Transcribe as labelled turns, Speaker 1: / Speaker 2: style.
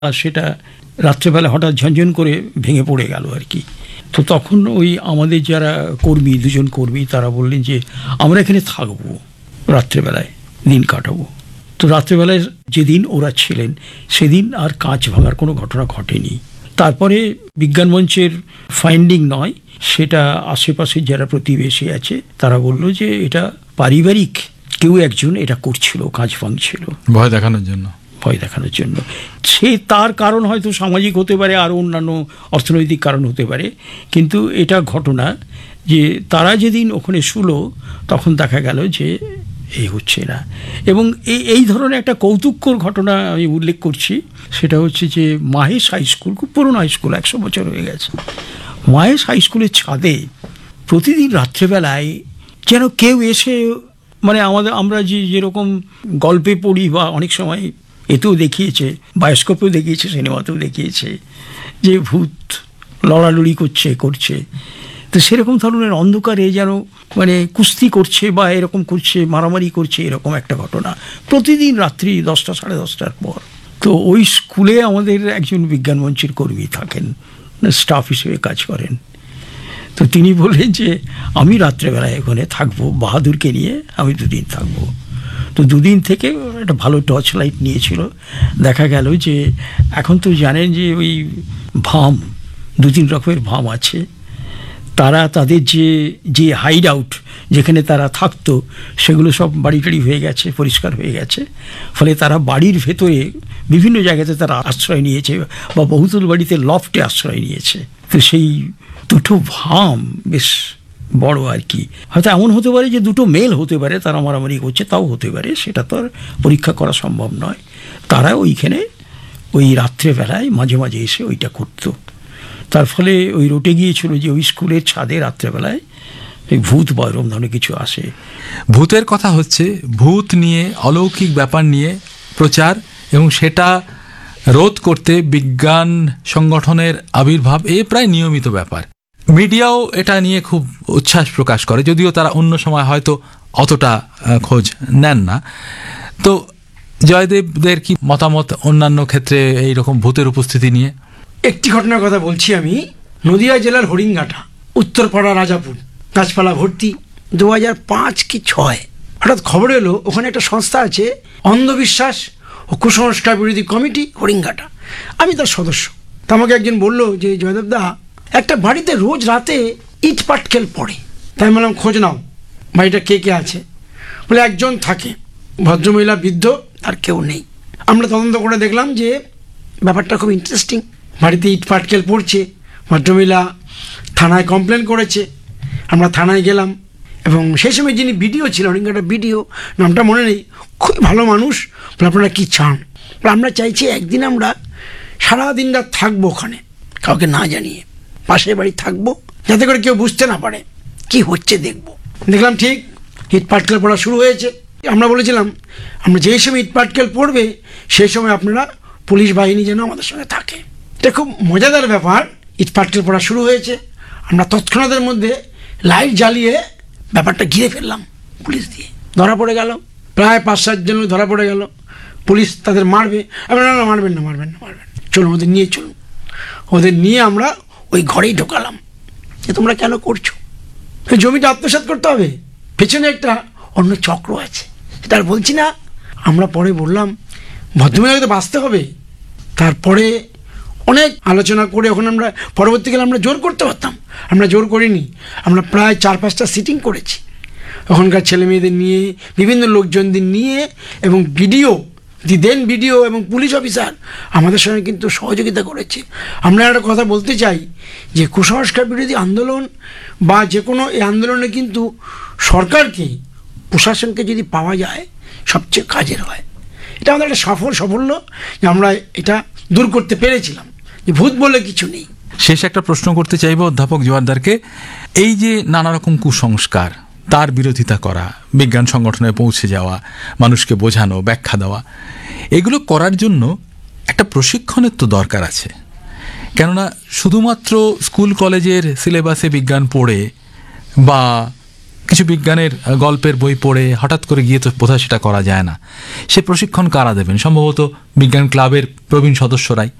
Speaker 1: আর সেটা রাত্রেবেলা হঠাৎ ঝনঝন করে ভেঙে পড়ে গেল আর কি। তো তখন ওই আমাদের যারা কর্মী, দুজন কর্মী, তারা বললেন যে আমরা এখানে থাকবো, রাত্রেবেলায় দিন কাটাবো। তো রাত্রেবেলায় যেদিন ওরা ছিলেন সেদিন আর কাঁচ ভাঙার কোনো ঘটনা ঘটেনি। তারপরে বিজ্ঞান মঞ্চের ফাইন্ডিং নয়, সেটা আশেপাশের যারা প্রতিবেশী আছে তারা বলল যে এটা পারিবারিক কেউ একজন এটা করছিল, কাঁচ ভাঙছিল
Speaker 2: ভয় দেখানোর জন্য।
Speaker 1: সে তার কারণ হয়তো সামাজিক হতে পারে, আর অন্যান্য অর্থনৈতিক কারণ হতে পারে, কিন্তু এটা ঘটনা যে তারা যেদিন ওখানে শুলো তখন দেখা গেল যে এই হচ্ছে না। এবং এই ধরনের একটা কৌতুককর ঘটনা আমি উল্লেখ করছি, সেটা হচ্ছে যে মাহেশ হাই স্কুল, খুব পুরনো হাই স্কুল, 100 বছর হয়ে গেছে। মাহেশ হাই স্কুলের ছাদে প্রতিদিন রাত্রেবেলায় যেন কেউ এসে, মানে আমরা যেরকম গল্পে পড়ি বা অনেক সময় এতেও দেখিয়েছে, বায়োস্কোপেও দেখিয়েছে, সিনেমাতেও দেখিয়েছে যে ভূত লড়ালড়ি করছে, তো সেরকম ধরনের অন্ধকারে যেন মানে কুস্তি করছে বা এরকম করছে, মারামারি করছে, এরকম একটা ঘটনা প্রতিদিন রাত্রি 10টা সাড়ে 10টার পর। তো ওই স্কুলে আমাদের একজন বিজ্ঞান মঞ্চের কর্মী থাকেন, স্টাফ হিসেবে কাজ করেন। তো তিনি বললেন যে আমি রাত্রেবেলায় এখানে থাকবো, বাহাদুরকে নিয়ে আমি 2 দিন থাকবো। তো 2 দিন থেকে একটা ভালো টর্চ লাইট নিয়েছিল। দেখা গেল যে এখন তো জানেন যে ওই ভাম, 2-3 রকমের ভাম আছে, তারা তাদের যে হাইড আউট যেখানে তারা থাকতো সেগুলো সব বাড়ি টাড়ি হয়ে গেছে, পরিষ্কার হয়ে গেছে। ফলে তারা বাড়ির ভেতরে বিভিন্ন জায়গাতে তারা আশ্রয় নিয়েছে, বা বহুতল বাড়িতে লফটে আশ্রয় নিয়েছে। তো সেই 2টো ভাম বেশ বড় আর কি, হয়তো এমন হতে পারে যে 2টো মেল হতে পারে, তারা মারামারি করছে, তাও হতে পারে, সেটা তো আর পরীক্ষা করা সম্ভব নয়। তারা ওইখানে ওই রাত্রেবেলায় মাঝে মাঝে এসে ওইটা করতো। তার ফলে ওই রটে গিয়েছিল যে ওই স্কুলের ছাদে রাত্রেবেলায় ভূত বা এরকম ধরনের কিছু আসে।
Speaker 2: ভূতের কথা হচ্ছে, ভূত নিয়ে, অলৌকিক ব্যাপার নিয়ে প্রচার, এবং সেটা রোধ করতে বিজ্ঞান সংগঠনের আবির্ভাব এ প্রায় নিয়মিত ব্যাপার। মিডিয়াও এটা নিয়ে খুব উচ্ছ্বাস প্রকাশ করে, যদিও তারা অন্য সময় হয়তো অতটা খোঁজ নেন না। তো জয়দেবদের কি মতামত অন্যান্য ক্ষেত্রে এইরকম ভূতের উপস্থিতি নিয়ে?
Speaker 3: একটি ঘটনার কথা বলছি আমি। নদিয়া জেলার হরিঙ্গাটা, উত্তরপাড়া, রাজাপুর, গাছপালা ভর্তি, 2005 কি 2006 হঠাৎ খবর এলো ওখানে একটা সংস্থা আছে, অন্ধবিশ্বাস ও কুসংস্কার বিরোধী কমিটি হরিঙ্গাটা। আমি তার সদস্য। তা আমাকে একজন বললো যে জয়দেবদা, একটা বাড়িতে রোজ রাতে ইট পাটকেল পড়ে। তাই আমি বললাম খোঁজ নাও, বাড়িটা কে কে আছে। বলে একজন থাকে, ভদ্রমহিলা, বৃদ্ধ, আর কেউ নেই। আমরা তদন্ত করে দেখলাম যে ব্যাপারটা খুব ইন্টারেস্টিং। বাড়িতে ইট পাটকেল পড়ছে, ভদ্রমহিলা থানায় কমপ্লেন করেছে। আমরা থানায় গেলাম, এবং সেই সময় যিনি বিডিও ছিল, হরিঙ্গাটা বিডিও, নামটা মনে নেই, খুব ভালো মানুষ। আপনারা কি চান? আমরা চাইছি একদিন আমরা সারাদিন রাত থাকবো ওখানে, কাউকে না জানিয়ে পাশের বাড়ি থাকবো, যাতে করে কেউ বুঝতে না পারে, কি হচ্ছে দেখবো। দেখলাম ঠিক ইট পাটকেল পড়া শুরু হয়েছে। আমরা বলেছিলাম আমরা যেই সময় ইট পাটকেল পড়বে সেই সময় আপনারা পুলিশ বাহিনী যেন আমাদের সঙ্গে থাকে। এটা খুব মজাদার ব্যাপার। ইট পাটকেল পড়া শুরু হয়েছে, আমরা তৎক্ষণাতের মধ্যে লাইট জ্বালিয়ে ব্যাপারটা ঘিরে ফেললাম পুলিশ দিয়ে। ধরা পড়ে গেল, প্রায় 5-7 জন ধরা পড়ে গেল। পুলিশ তাদের মারবে, না মারবেন না, চলুন ওদের নিয়ে চলুন। ওদের নিয়ে আমরা ওই ঘরেই ঢোকালাম যে তোমরা কেন করছো, জমিটা আত্মসাৎ করতে হবে, পেছনে একটা অন্য চক্র আছে, সেটা আর বলছি না। আমরা পরে বললাম ভদ্রমহিলাকে তো বাঁচতে হবে। তারপরে অনেক আলোচনা করে ওখানে আমরা পরবর্তীকালে আমরা জোর করতে পারতাম, আমরা জোর করিনি। আমরা প্রায় 4-5টা সিটিং করেছি ওখানকার ছেলে মেয়েদের নিয়ে, বিভিন্ন লোকজনদের নিয়ে, এবং বিডিও এবং পুলিশ অফিসার আমাদের সঙ্গে কিন্তু সহযোগিতা করেছে। আমরা একটা কথা বলতে চাই যে কুসংস্কার বিরোধী আন্দোলন বা যে কোনো এই আন্দোলনে কিন্তু সরকারকে, প্রশাসনকে যদি পাওয়া যায় সবচেয়ে কাজের হয়। এটা আমাদের একটা সাফল্য যে আমরা এটা দূর করতে পেরেছিলাম, যে ভূত বলে কিছু নেই।
Speaker 2: শেষ একটা প্রশ্ন করতে চাইব অধ্যাপক জোয়ারদারকে। এই যে নানা রকম কুসংস্কার, তার বিরোধিতা করা, বিজ্ঞান সংগঠনে পৌঁছে যাওয়া, মানুষকে বোঝানো, ব্যাখ্যা দেওয়া, এগুলো করার জন্য একটা প্রশিক্ষণের তো দরকার আছে। কেননা শুধুমাত্র স্কুল কলেজের সিলেবাসে বিজ্ঞান পড়ে বা কিছু বিজ্ঞানের গল্পের বই পড়ে হঠাৎ করে গিয়ে তো বোধহয় সেটা করা যায় না। সে প্রশিক্ষণ কারা দেবেন? সম্ভবত বিজ্ঞান ক্লাবের প্রবীণ সদস্যরাই।